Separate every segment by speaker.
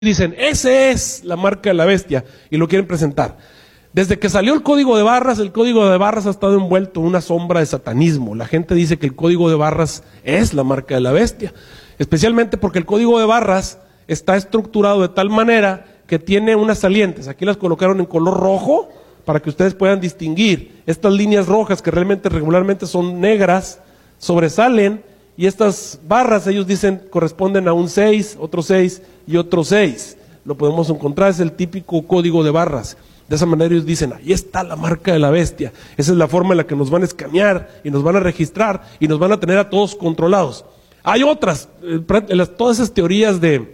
Speaker 1: dicen, ese es la marca de la bestia, y lo quieren presentar. Desde que salió el código de barras ha estado envuelto en una sombra de satanismo. La gente dice que el código de barras es la marca de la bestia, especialmente porque el código de barras está estructurado de tal manera que tiene unas salientes. Aquí las colocaron en color rojo para que ustedes puedan distinguir. Estas líneas rojas que regularmente son negras, sobresalen, y estas barras, ellos dicen, corresponden a un 6, otro 6 y otro 6. Lo podemos encontrar, es el típico código de barras. De esa manera ellos dicen, ahí está la marca de la bestia. Esa es la forma en la que nos van a escanear y nos van a registrar y nos van a tener a todos controlados. Hay otras, todas esas teorías de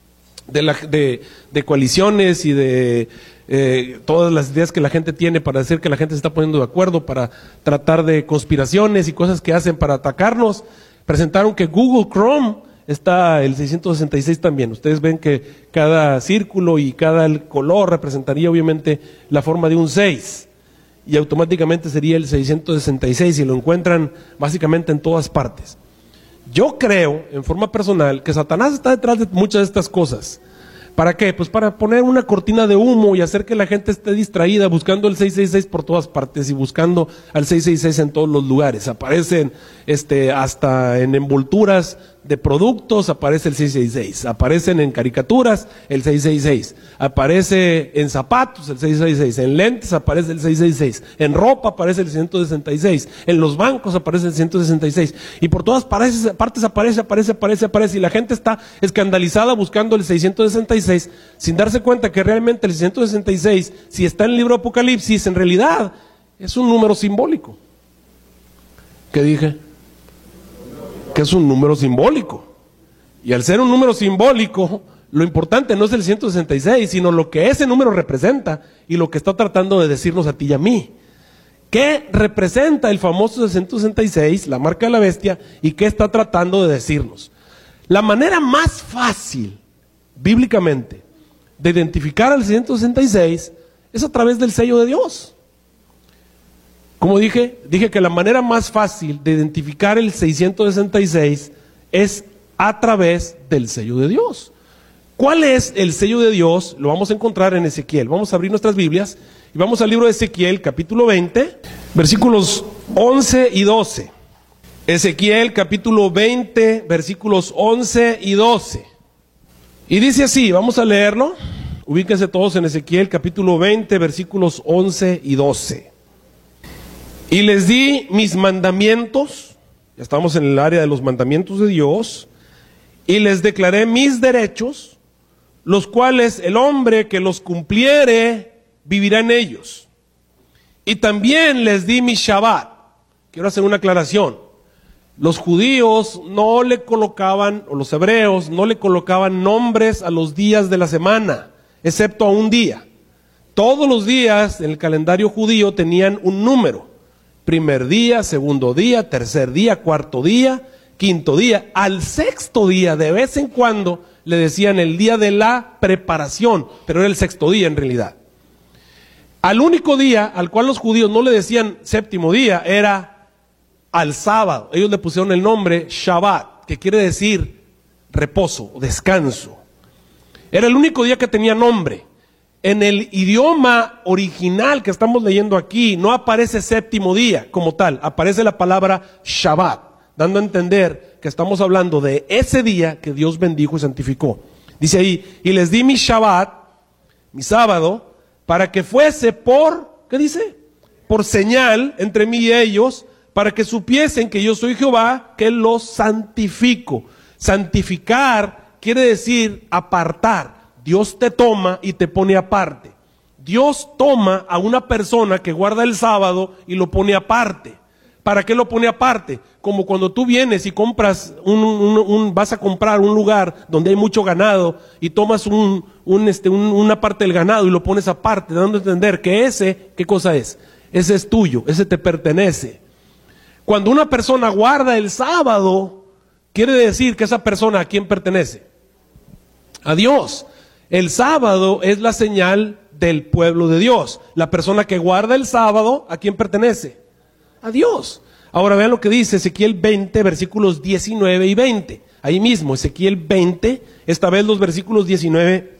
Speaker 1: coaliciones y de todas las ideas que la gente tiene para decir que la gente se está poniendo de acuerdo para tratar de conspiraciones y cosas que hacen para atacarnos. Presentaron que Google Chrome está el 666 también. Ustedes ven que cada círculo y cada color representaría obviamente la forma de un 6. Y automáticamente sería el 666 y lo encuentran básicamente en todas partes. Yo creo, en forma personal, que Satanás está detrás de muchas de estas cosas. ¿Para qué? Pues para poner una cortina de humo y hacer que la gente esté distraída buscando el 666 por todas partes y buscando al 666 en todos los lugares. Aparecen hasta en envolturas de productos, aparece el 666. Aparecen en caricaturas, el 666. Aparece en zapatos, el 666. En lentes aparece el 666. En ropa aparece el 166. En los bancos aparece el 166. Y por todas partes aparece. Y la gente está escandalizada buscando el 666 sin darse cuenta que realmente el 666, si está en el libro de Apocalipsis, en realidad es un número simbólico. ¿Qué dije? Que es un número simbólico. Y al ser un número simbólico, lo importante no es el 166, sino lo que ese número representa y lo que está tratando de decirnos a ti y a mí. ¿Qué representa el famoso 166, la marca de la bestia, y qué está tratando de decirnos? La manera más fácil, bíblicamente, de identificar al 166 es a través del sello de Dios. Como dije que la manera más fácil de identificar el 666 es a través del sello de Dios. ¿Cuál es el sello de Dios? Lo vamos a encontrar en Ezequiel. Vamos a abrir nuestras Biblias y vamos al libro de Ezequiel, capítulo 20, versículos 11 y 12. Ezequiel, capítulo 20, versículos 11 y 12. Y dice así, vamos a leerlo. Ubíquense todos en Ezequiel, capítulo 20, versículos 11 y 12. Y les di mis mandamientos, ya estamos en el área de los mandamientos de Dios, y les declaré mis derechos, los cuales el hombre que los cumpliere vivirá en ellos. Y también les di mi Shabbat. Quiero hacer una aclaración. Los judíos no le colocaban, o los hebreos no le colocaban nombres a los días de la semana, excepto a un día. Todos los días en el calendario judío tenían un número. Primer día, segundo día, tercer día, cuarto día, quinto día. Al sexto día, de vez en cuando, le decían el día de la preparación, pero era el sexto día en realidad. Al único día al cual los judíos no le decían séptimo día era al sábado. Ellos le pusieron el nombre Shabbat, que quiere decir reposo, descanso. Era el único día que tenía nombre. En el idioma original que estamos leyendo aquí, no aparece séptimo día como tal, aparece la palabra Shabbat, dando a entender que estamos hablando de ese día que Dios bendijo y santificó. Dice ahí, y les di mi Shabbat, mi sábado, para que fuese por, ¿qué dice? Por señal entre mí y ellos, para que supiesen que yo soy Jehová, que los santifico. Santificar quiere decir apartar. Dios te toma y te pone aparte. Dios toma a una persona que guarda el sábado y lo pone aparte. ¿Para qué lo pone aparte? Como cuando tú vienes y compras vas a comprar un lugar donde hay mucho ganado y tomas una parte del ganado y lo pones aparte, dando a entender que ese, ¿qué cosa es? Ese es tuyo, ese te pertenece. Cuando una persona guarda el sábado, quiere decir que esa persona, ¿a quién pertenece? A Dios. El sábado es la señal del pueblo de Dios. La persona que guarda el sábado, ¿a quién pertenece? A Dios. Ahora vean lo que dice Ezequiel 20, versículos 19 y 20. ahí mismo, Ezequiel 20, esta vez los versículos 19